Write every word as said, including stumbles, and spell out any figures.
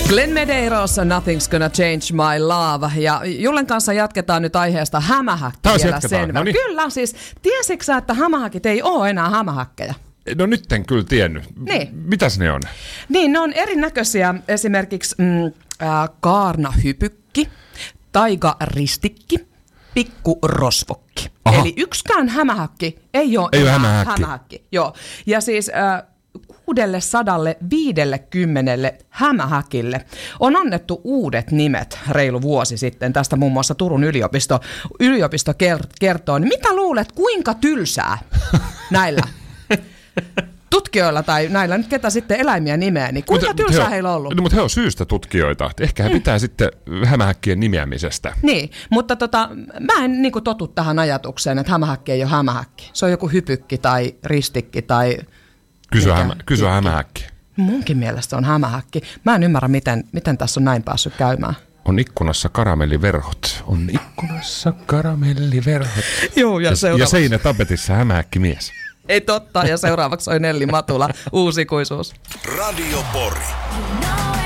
Glenn Medeiros, Nothing's Gonna Change My Love. Ja Jullen kanssa jatketaan nyt aiheesta hämähäkki Taas vielä jatketaan, sen no niin. Kyllä, siis tiesitkö sä, että hämähäkit ei ole enää hämähäkkejä? No nyt en kyllä tiennyt. Niin. Mitäs ne on? Niin, ne on erinäköisiä. Esimerkiksi mm, äh, kaarnahypykki, taikaristikki, pikkurosvokki. Aha. Eli yksikään hämähäkki ei ole Ei ole enää hämähäkki. hämähäkki. Joo. Ja siis äh, kuusisataaviisikymmentä hämähäkille on annettu uudet nimet reilu vuosi sitten. Tästä muun muassa Turun yliopisto, yliopisto kertoo. Niin mitä luulet, kuinka tylsää näillä tutkijoilla tai näillä nyt ketä sitten eläimiä nimeä, niin kuinka Mutta tylsää he, heillä on ollut? No, mutta he on syystä tutkijoita. Ehkä he pitää mm. sitten hämähäkkien nimeämisestä. Niin, mutta tota, mä en niin kuin totu tähän ajatukseen, että hämähäkki ei ole hämähäkki. Se on joku hypykki tai ristikki tai... Kysy, hämä, kysy hämähäkki. Munkin mielestä on hämähäkki. Mä en ymmärrä, miten, miten tässä on näin päässyt käymään. On ikkunassa karamelliverhot. On ikkunassa karamelliverhot. Joo, ja, ja, ja seinä tapetissa hämähäkki mies. Ei totta, ja seuraavaksi on Nelli Matula, Uusikuisuus. Radio Pori.